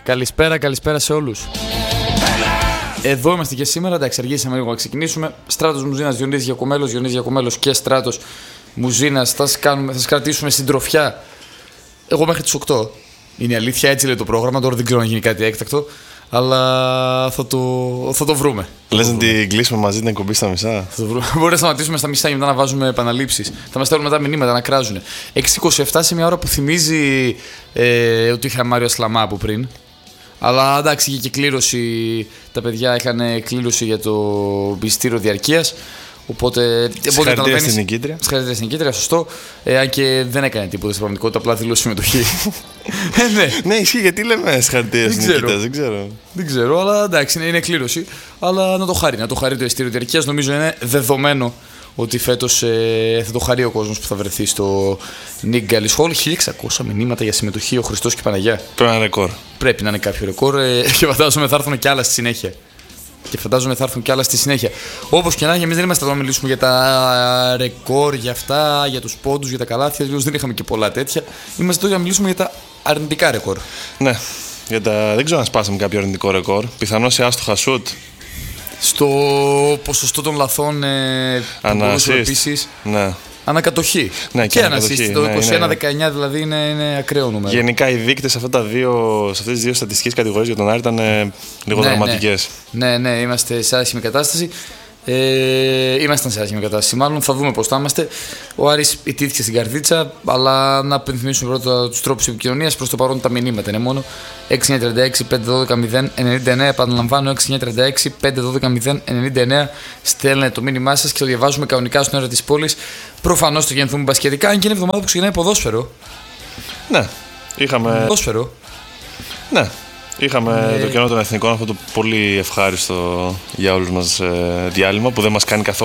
Καλησπέρα σε όλους. Εδώ είμαστε και σήμερα. Εντάξει, αργήσαμε λίγο να ξεκινήσουμε. Στράτος Μουζίνας, Διονύσης Γιακουμέλος και Στράτος Μουζίνας. Θα σας κρατήσουμε στην τροφιά. Εγώ μέχρι τις 8. Είναι η αλήθεια, έτσι λέει το πρόγραμμα. Τώρα δεν ξέρω αν γίνει κάτι έκτακτο. Αλλά θα το βρούμε. Λες να την κλείσουμε μαζί την εκπομπή στα μισά. Μπορεί να σταματήσουμε στα μισά και μετά να βάζουμε επαναλήψεις. Θα μας στέλνουν μετά μηνύματα να κράζουν. 6:27 σε μια ώρα που θυμίζει ότι είχα Μάριο Ασλαμά από πριν. Αλλά εντάξει, είχε και κλήρωση. Τα παιδιά είχαν κλήρωση για το πιστήριο διαρκείας. Οπότε. Συγχαρητήρια στην νικήτρια. Συγχαρητήρια στην νικήτρια, σωστό. Αν και δεν έκανε τίποτα στην πραγματικότητα, απλά δηλώσει συμμετοχή. Ναι, ισχύει, γιατί λέμε συγχαρητήρια στην νικήτρια, δεν ξέρω. Δεν ξέρω, αλλά εντάξει, είναι κλήρωση. Αλλά να το χαρεί το ειστήριο διαρκείας. Νομίζω είναι δεδομένο ότι φέτος θα το χαρεί ο κόσμος που θα βρεθεί στο Νίκ Γκάλις Χολ. 1600 μηνύματα για συμμετοχή, ο Χριστός και η Παναγιά. Πρέπει να είναι ρεκόρ. Πρέπει να είναι κάποιο ρεκόρ και φαντάζομαι θα έρθουν κι άλλα στη συνέχεια. Όπως και να έχει, εμείς δεν είμαστε εδώ να μιλήσουμε για τα ρεκόρ, για αυτά, για τους πόντους, για τα καλάθια. Δεν είχαμε και πολλά τέτοια. Είμαστε εδώ για να μιλήσουμε για τα αρνητικά ρεκόρ. Ναι, δεν ξέρω αν σπάσαμε κάποιο αρνητικό ρεκόρ. Πιθανώς σε άστοχα σουτ. Στο ποσοστό των λαθών επίσης. Ναι. Ανακατοχή. Ναι, και ανασύστη. Το 21-19 δηλαδή είναι ακραίο νούμερο. Γενικά οι δείκτες σε αυτές τις δύο στατιστικές κατηγορίες για τον Άρη ήταν λίγο δραματικές. Ναι, είμαστε σε άσχημη κατάσταση. Ήμασταν σε άσχημη κατάσταση, μάλλον θα δούμε πώς θα είμαστε. Ο Άρης ιτήθηκε στην καρδίτσα, αλλά να απενθυμίσουμε πρώτα τους τρόπους επικοινωνίας. Προς το παρόν τα μηνύματα είναι μόνο 6936-512-099. Επαναλαμβάνω, 6936-512-099. Στέλνετε το μήνυμά σας και το διαβάζουμε κανονικά στον αέρα της πόλης. Προφανώς το γεννηθούμε μπασκετικά, αν και είναι εβδομάδα που ξεκινάει ποδόσφαιρο. Ναι, είχαμε. Ποδόσφαιρο. Ναι. Είχαμε το κενό των εθνικών, αυτό το πολύ ευχάριστο για όλους μας διάλειμμα που δεν μας κάνει καθόλου